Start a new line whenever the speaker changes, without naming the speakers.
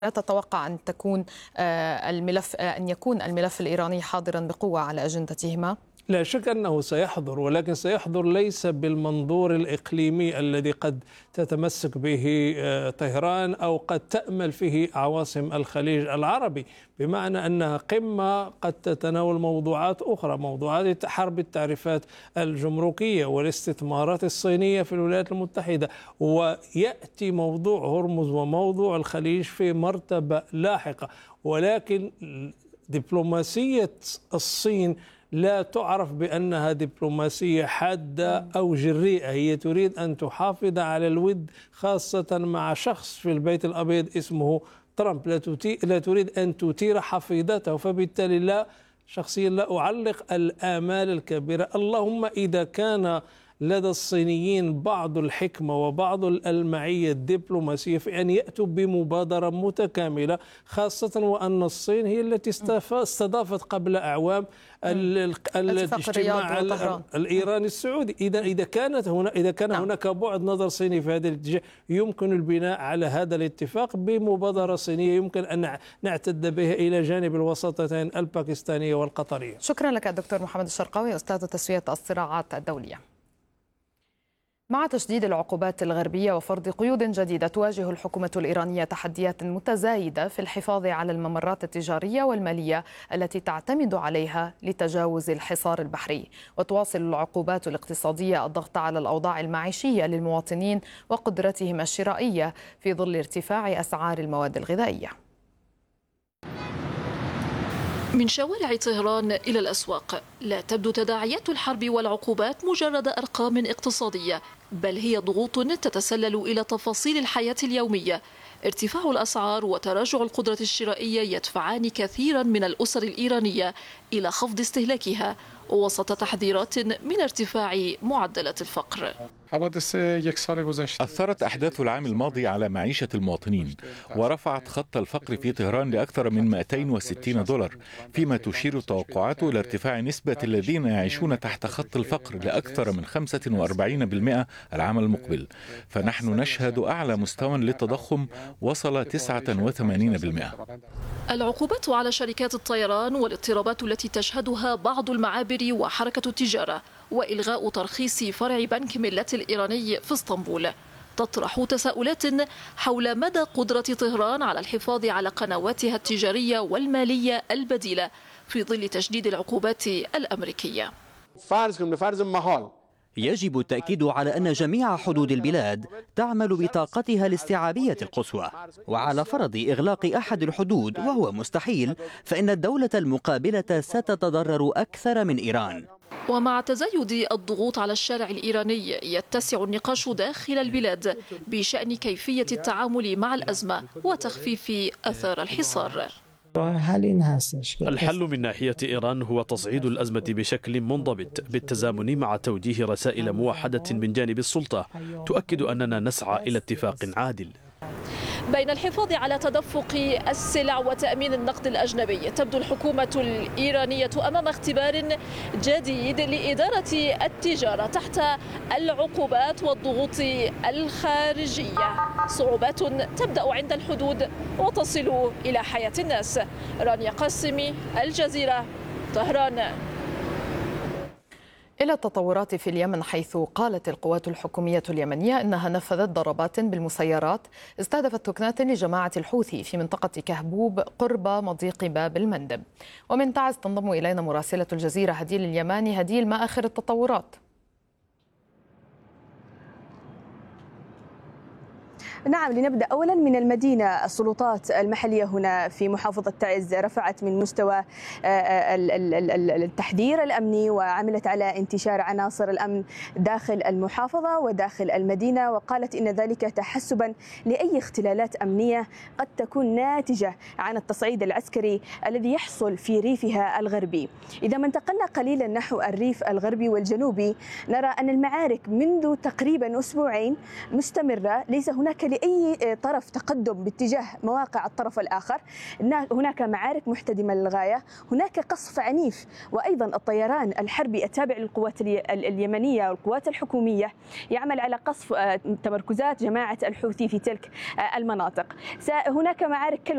لا تتوقع أن تكون أن يكون الملف الإيراني حاضرا بقوة على أجندتهما؟
لا شك أنه سيحضر، ولكن سيحضر ليس بالمنظور الإقليمي الذي قد تتمسك به طهران أو قد تأمل فيه عواصم الخليج العربي، بمعنى أنها قمة قد تتناول موضوعات أخرى، موضوعات حرب التعريفات الجمركية والاستثمارات الصينية في الولايات المتحدة، ويأتي موضوع هرمز وموضوع الخليج في مرتبة لاحقة. ولكن دبلوماسية الصين لا تعرف بأنها دبلوماسية حادة أو جريئة، هي تريد أن تحافظ على الود خاصة مع شخص في البيت الأبيض اسمه ترامب، لا تريد أن تثير حفيظته، فبالتالي لا شخصيا لا أعلق الآمال الكبيرة. اللهم إذا كان لدى الصينيين بعض الحكمة وبعض المعية الدبلوماسية في أن يأتوا بمبادرة متكاملة، خاصة وأن الصين هي التي استضافت قبل أعوام الاجتماع الإيراني السعودي. إذا كان هناك بعد نظر صيني في هذا الاتجاه، يمكن البناء على هذا الاتفاق بمبادرة صينية يمكن أن نعتد بها إلى جانب الوساطتين الباكستانية والقطرية.
شكرا لك دكتور محمد الشرقاوي، أستاذ تسوية الصراعات الدولية. مع تشديد العقوبات الغربية وفرض قيود جديدة، تواجه الحكومة الإيرانية تحديات متزايدة في الحفاظ على الممرات التجارية والمالية التي تعتمد عليها لتجاوز الحصار البحري. وتواصل العقوبات الاقتصادية الضغط على الأوضاع المعيشية للمواطنين وقدرتهم الشرائية في ظل ارتفاع أسعار المواد الغذائية.
من شوارع طهران إلى الأسواق، لا تبدو تداعيات الحرب والعقوبات مجرد أرقام اقتصادية، بل هي ضغوط تتسلل إلى تفاصيل الحياة اليومية. ارتفاع الأسعار وتراجع القدرة الشرائية يدفعان كثيرا من الأسر الإيرانية إلى خفض استهلاكها، وسط تحذيرات من ارتفاع معدلات الفقر.
أثرت أحداث العام الماضي على معيشة المواطنين، ورفعت خط الفقر في طهران لأكثر من $260، فيما تشير التوقعات إلى ارتفاع نسبة الذين يعيشون تحت خط الفقر لأكثر من 45% العام المقبل. فنحن نشهد أعلى مستوى للتضخم وصل 89%.
العقوبات على شركات الطيران والاضطرابات التي تشهدها بعض المعابر وحركة التجارة وإلغاء ترخيص فرع بنك ملة الإيراني في اسطنبول تطرح تساؤلات حول مدى قدرة طهران على الحفاظ على قنواتها التجارية والمالية البديلة في ظل تشديد العقوبات الأمريكية.
يجب التأكيد على أن جميع حدود البلاد تعمل بطاقتها الاستيعابية القصوى، وعلى فرض إغلاق أحد الحدود وهو مستحيل، فإن الدولة المقابلة ستتضرر أكثر من إيران.
ومع تزايد الضغوط على الشارع الإيراني، يتسع النقاش داخل البلاد بشأن كيفية التعامل مع الأزمة وتخفيف أثار الحصار.
الحل من ناحية إيران هو تصعيد الأزمة بشكل منضبط بالتزامن مع توجيه رسائل موحدة من جانب السلطة تؤكد أننا نسعى إلى اتفاق عادل.
بين الحفاظ على تدفق السلع وتأمين النقد الأجنبي، تبدو الحكومة الإيرانية أمام اختبار جديد لإدارة التجارة تحت العقوبات والضغوط الخارجية. صعوبات تبدأ عند الحدود وتصل إلى حياة الناس. رانيا قاسمي، الجزيرة، طهران.
إلى التطورات في اليمن، حيث قالت القوات الحكومية اليمنية إنها نفذت ضربات بالمسيرات استهدفت ركنات لجماعة الحوثي في منطقة كهبوب قرب مضيق باب المندب. ومن تعز تنضم إلينا مراسلة الجزيرة هديل اليماني. هديل، ما آخر التطورات؟
نعم، لنبدأ أولا من المدينة. السلطات المحلية هنا في محافظة تعز رفعت من مستوى التحذير الأمني وعملت على انتشار عناصر الأمن داخل المحافظة وداخل المدينة، وقالت إن ذلك تحسبا لأي اختلالات أمنية قد تكون ناتجة عن التصعيد العسكري الذي يحصل في ريفها الغربي. إذا ما انتقلنا قليلا نحو الريف الغربي والجنوبي، نرى أن المعارك منذ تقريبا أسبوعين مستمرة، ليس هناك لأي طرف تقدم باتجاه مواقع الطرف الآخر. هناك معارك محتدمة للغاية، هناك قصف عنيف، وأيضا الطيران الحربي التابع للقوات اليمنية والقوات الحكومية يعمل على قصف تمركزات جماعة الحوثي في تلك المناطق. هناك معارك